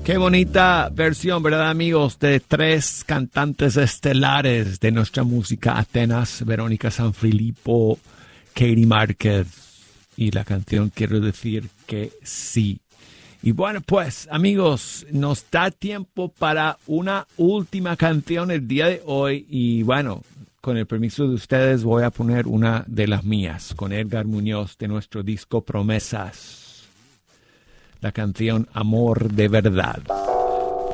Qué bonita versión, ¿verdad, amigos? De tres cantantes estelares de nuestra música: Atenas, Verónica Sanfilippo, Katie Márquez. Y la canción quiero decir que sí. Y bueno, pues, amigos, nos da tiempo para una última canción el día de hoy. Y bueno, con el permiso de ustedes voy a poner una de las mías, con Edgar Muñoz, de nuestro disco Promesas. La canción Amor de Verdad.